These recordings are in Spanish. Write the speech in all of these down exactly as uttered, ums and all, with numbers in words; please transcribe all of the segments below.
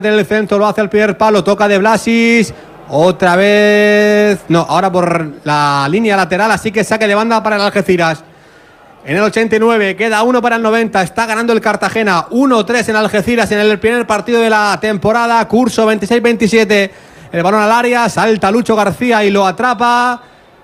En el centro lo hace el primer palo, toca de Blasis, otra vez, no, ahora por la línea lateral, así que saque de banda para el Algeciras. En el ochenta y nueve, queda uno para el noventa, está ganando el Cartagena, uno tres en Algeciras en el primer partido de la temporada, curso veintiséis veintisiete, el balón al área, salta Lucho García y lo atrapa,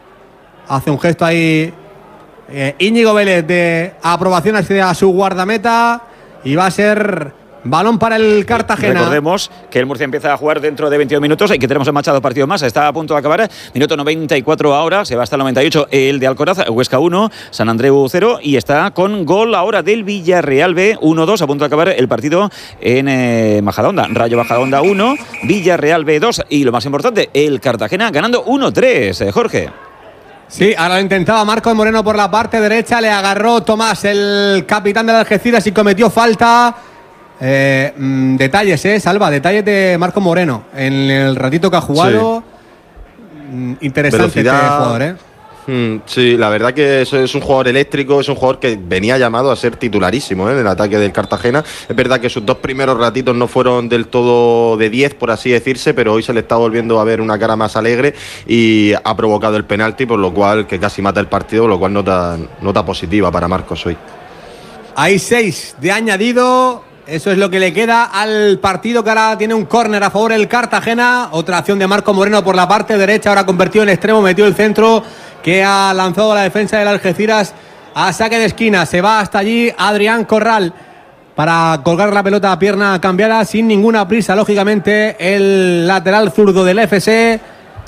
hace un gesto ahí eh, Íñigo Vélez de aprobación hacia su guardameta y va a ser balón para el Cartagena. Recordemos que el Murcia empieza a jugar dentro de veintidós minutos y que tenemos en marcha dos partidos más. Está a punto de acabar. Minuto noventa y cuatro ahora. Se va hasta el noventa y ocho el de Alcoraz. Huesca uno, San Andreu cero. Y está con gol ahora del Villarreal B uno dos. A punto de acabar el partido en eh, Majadahonda. Rayo Majadahonda uno, Villarreal B dos. Y lo más importante, el Cartagena ganando uno tres. Eh, Jorge. Sí, ahora lo intentaba Marcos Moreno por la parte derecha. Le agarró Tomás, el capitán del Algeciras, y cometió falta. Eh, mmm, detalles, eh, Salva, detalles de Marco Moreno en el ratito que ha jugado. Sí. Mm, interesante Velocidad, este jugador, eh. Mm, sí, la verdad que es, es un jugador eléctrico, es un jugador que venía llamado a ser titularísimo, ¿eh? En el ataque del Cartagena. Es verdad que sus dos primeros ratitos no fueron del todo de diez, por así decirse, pero hoy se le está volviendo a ver una cara más alegre y ha provocado el penalti, por lo cual que casi mata el partido, por lo cual nota, nota positiva para Marcos hoy. Hay seis de añadido. Eso es lo que le queda al partido, que ahora tiene un córner a favor del Cartagena. Otra acción de Marco Moreno por la parte derecha, ahora convertido en extremo, metió el centro que ha lanzado a la defensa del Algeciras a saque de esquina. Se va hasta allí Adrián Corral para colgar la pelota a pierna cambiada sin ninguna prisa, lógicamente, el lateral zurdo del F C.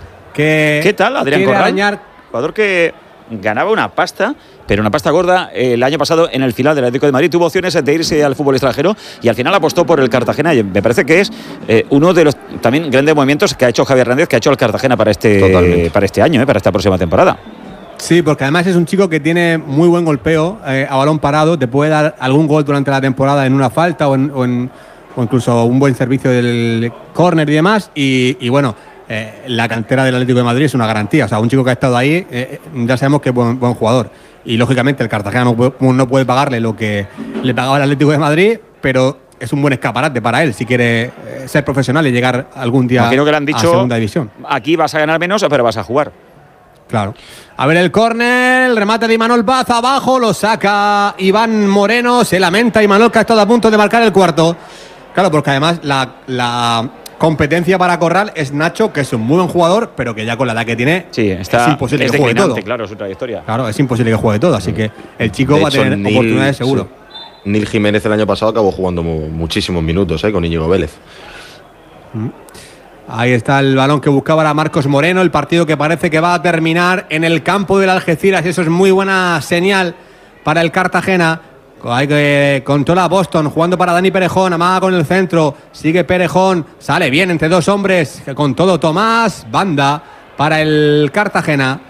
Que ¿Qué tal, Adrián Corral? Arañar. Jugador que ganaba una pasta, pero una pasta gorda el año pasado en el final del Atlético de Madrid. Tuvo opciones de irse al fútbol extranjero y al final apostó por el Cartagena, y me parece que es eh, uno de los también grandes movimientos que ha hecho Javier Hernández, que ha hecho el Cartagena para este, para este año, eh, para esta próxima temporada. Sí, porque además es un chico que tiene muy buen golpeo eh, a balón parado, te puede dar algún gol durante la temporada en una falta o, en, o, en, o incluso un buen servicio del córner y demás, y, y bueno, Eh, la cantera del Atlético de Madrid es una garantía. O sea, un chico que ha estado ahí, eh, ya sabemos que es buen, buen jugador. Y lógicamente el Cartagena no puede, no puede pagarle lo que le pagaba el Atlético de Madrid, pero es un buen escaparate para él si quiere eh, ser profesional y llegar algún día Imagino que le han dicho, a segunda división. Aquí vas a ganar menos, pero vas a jugar. Claro. A ver el córner, el remate de Imanol Paz abajo, lo saca Iván Moreno, se lamenta Imanol, que ha estado a punto de marcar el cuarto. Claro, porque además la... la competencia para Corral es Nacho, que es un muy buen jugador, pero que ya con la edad que tiene, sí, está, es imposible es que juegue todo. Claro, su trayectoria. Claro, es imposible que juegue todo, así que el chico de va hecho, a tener Nil, oportunidades seguro. Sí. Nil Jiménez el año pasado acabó jugando mu muchísimos minutos eh, con Íñigo Vélez. Ahí está el balón que buscaba ahora Marcos Moreno, el partido que parece que va a terminar en el campo del Algeciras, y eso es muy buena señal para el Cartagena. Hay que controla Boston, jugando para Dani Perejón, amaga con el centro, sigue Perejón, sale bien entre dos hombres, con todo Tomás, banda para el Cartagena.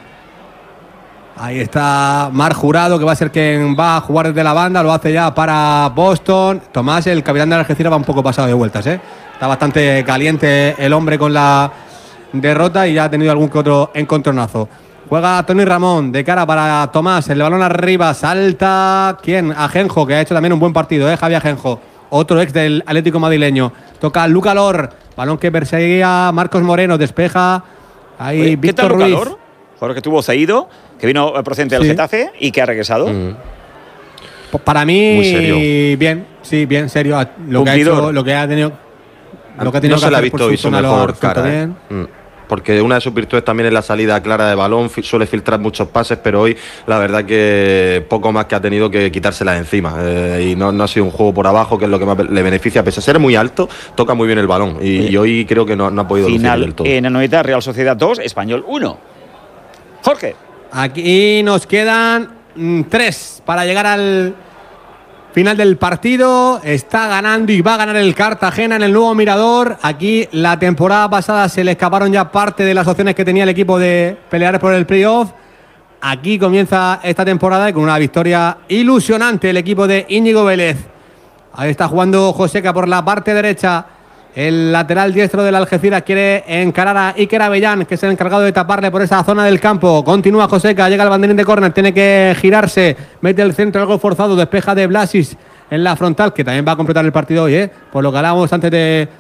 Ahí está Mar Jurado, que va a ser quien va a jugar desde la banda, lo hace ya para Boston. Tomás, el capitán de Algeciras, va un poco pasado de vueltas, ¿eh? Está bastante caliente el hombre con la derrota y ya ha tenido algún que otro encontronazo. Juega Tony Ramón de cara para Tomás, el balón arriba, salta, ¿quién? Ajenjo, que ha hecho también un buen partido, ¿eh? Javi Ajenjo, otro ex del Atlético madrileño. Toca Luca Lor, balón que perseguía Marcos Moreno, despeja ahí. Oye, Víctor Ruiz. Luca Lor? Jugador que tuvo cedido, que vino procedente del sí. Getafe y que ha regresado. Mm. Pues para mí, muy serio. Bien, sí, bien serio. Lo que ha hecho, lo que ha tenido, lo que ha tenido no que se le ha visto visto mejor cara, eh. mm. Porque una de sus virtudes también es la salida clara de balón, suele filtrar muchos pases, pero hoy la verdad que poco más que ha tenido que quitársela de encima. Eh, y no, no ha sido un juego por abajo, que es lo que más le beneficia. Pese a ser muy alto, toca muy bien el balón. Y, y hoy creo que no, no ha podido final lucir del todo. En Anoeta, Real Sociedad dos, Español uno. Jorge. Aquí nos quedan mmm, tres para llegar al final del partido. Está ganando y va a ganar el Cartagena en el nuevo Mirador. Aquí la temporada pasada se le escaparon ya parte de las opciones que tenía el equipo de pelear por el playoff. Aquí comienza esta temporada con una victoria ilusionante el equipo de Íñigo Vélez. Ahí está jugando Joseca por la parte derecha. El lateral diestro del Algeciras quiere encarar a Iker Avellán, que es el encargado de taparle por esa zona del campo. Continúa Joseca, llega el banderín de córner, tiene que girarse, mete el centro, algo forzado, despeja de Blasis en la frontal, que también va a completar el partido hoy, ¿eh? Por lo que hablábamos antes de